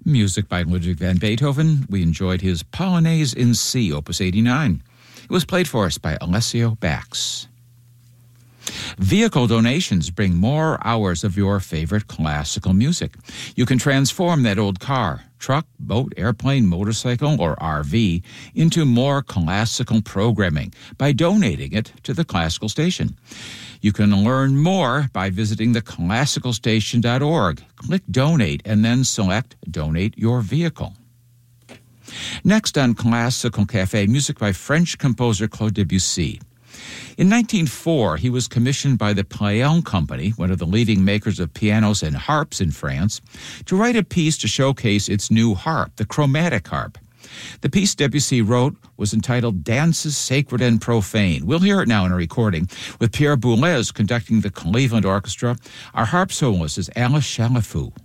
Music by Ludwig van Beethoven. We enjoyed his Polonaise in C, Opus 89. It was played for us by Alessio Bax. Vehicle donations bring more hours of your favorite classical music. You can transform that old car, truck, boat, airplane, motorcycle, or RV into more classical programming by donating it to the classical station. You can learn more by visiting theclassicalstation.org. Click Donate and then select Donate Your Vehicle. Next on Classical Cafe, music by French composer Claude Debussy. In 1904, he was commissioned by the Pleyel Company, one of the leading makers of pianos and harps in France, to write a piece to showcase its new harp, the chromatic harp. The piece Debussy wrote was entitled Dances Sacred and Profane. We'll hear it now in a recording with Pierre Boulez conducting the Cleveland Orchestra. Our harp soloist is Alice Chalafou.